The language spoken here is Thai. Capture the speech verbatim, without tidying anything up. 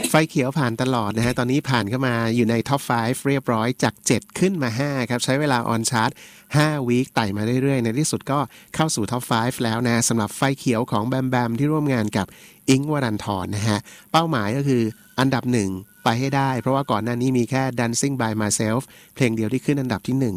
ไฟเขียวผ่านตลอดนะฮะตอนนี้ผ่านเข้ามาอยู่ในท็อปไฟว์เรียบร้อยจากเจ็ดขึ้นมาห้าครับใช้เวลาออนชาร์ตห้าวีคไต่มาเรื่อยๆในที่สุดก็เข้าสู่ท็อปไฟว์แล้วนะสำหรับไฟเขียวของแบมแบมที่ร่วมงานกับอิงค์วรันธรนะฮะเป้าหมายก็คืออันดับหนึ่งไปให้ได้เพราะว่าก่อนหน้านี้มีแค่ Dancing by Myself เพลงเดียวที่ขึ้นอันดับที่หนึ่ง